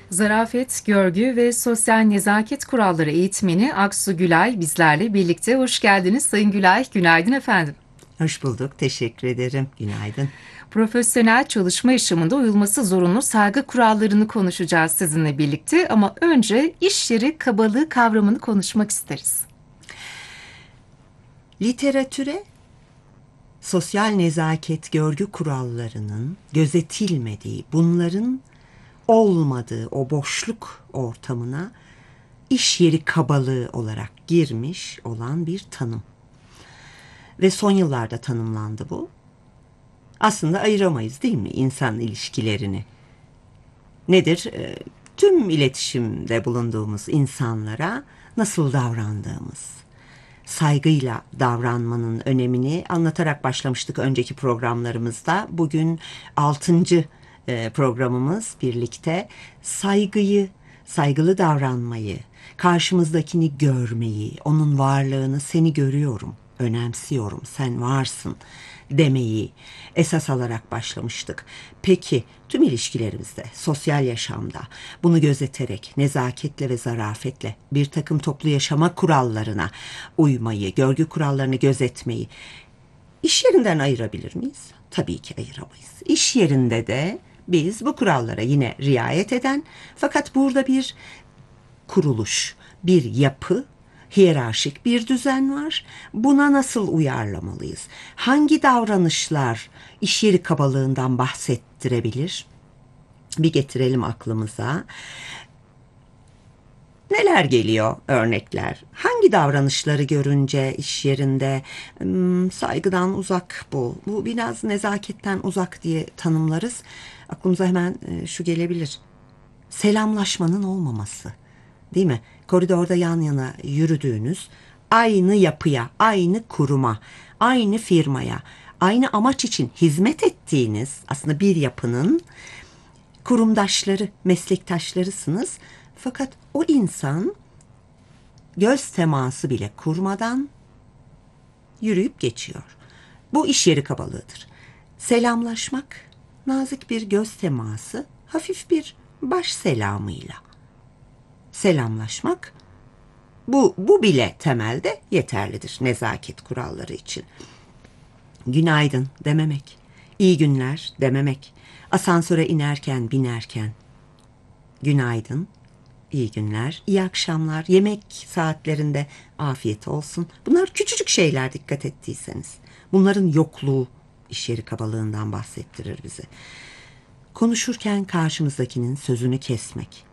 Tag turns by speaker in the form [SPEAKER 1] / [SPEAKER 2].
[SPEAKER 1] Zarafet, görgü ve sosyal nezaket kuralları eğitmeni Aksu Gülay bizlerle birlikte. Hoş geldiniz Sayın Gülay. Günaydın efendim.
[SPEAKER 2] Hoş bulduk. Teşekkür ederim. Günaydın.
[SPEAKER 1] Profesyonel çalışma yaşamında uyulması zorunlu saygı kurallarını konuşacağız sizinle birlikte. Ama önce iş yeri kabalığı kavramını konuşmak isteriz.
[SPEAKER 2] Literatüre sosyal nezaket görgü kurallarının gözetilmediği, bunların olmadığı o boşluk ortamına iş yeri kabalığı olarak girmiş olan bir tanım. Ve son yıllarda tanımlandı bu. Aslında ayıramayız değil mi insan ilişkilerini? Nedir? Tüm iletişimde bulunduğumuz insanlara nasıl davrandığımız, saygıyla davranmanın önemini anlatarak başlamıştık önceki programlarımızda. Bugün 6. programımız birlikte saygıyı, saygılı davranmayı, karşımızdakini görmeyi, onun varlığını seni görüyorum, önemsiyorum, sen varsın demeyi esas alarak başlamıştık. Peki tüm ilişkilerimizde, sosyal yaşamda bunu gözeterek, nezaketle ve zarafetle bir takım toplu yaşama kurallarına uymayı, görgü kurallarını gözetmeyi iş yerinden ayırabilir miyiz? Tabii ki ayıramayız. İş yerinde de biz bu kurallara yine riayet eden, fakat burada bir kuruluş, bir yapı, hiyerarşik bir düzen var. Buna nasıl uyarlamalıyız? Hangi davranışlar iş yeri kabalığından bahsettirebilir? Bir getirelim aklımıza. Neler geliyor örnekler? Hangi davranışları görünce iş yerinde saygıdan uzak bu. Bu biraz nezaketten uzak diye tanımlarız. Aklımıza hemen şu gelebilir. Selamlaşmanın olmaması. Değil mi? Koridorda yan yana yürüdüğünüz, aynı yapıya, aynı kuruma, aynı firmaya, aynı amaç için hizmet ettiğiniz aslında bir yapının kurumdaşları, meslektaşlarısınız. Fakat o insan göz teması bile kurmadan yürüyüp geçiyor. Bu iş yeri kabalığıdır. Selamlaşmak, nazik bir göz teması, hafif bir baş selamıyla selamlaşmak, bu bile temelde yeterlidir nezaket kuralları için. Günaydın dememek, iyi günler dememek, asansöre inerken binerken günaydın, iyi günler, iyi akşamlar, yemek saatlerinde afiyet olsun. Bunlar küçücük şeyler dikkat ettiyseniz. Bunların yokluğu iş yeri kabalığından bahsettirir bize. Konuşurken karşımızdakinin sözünü kesmek,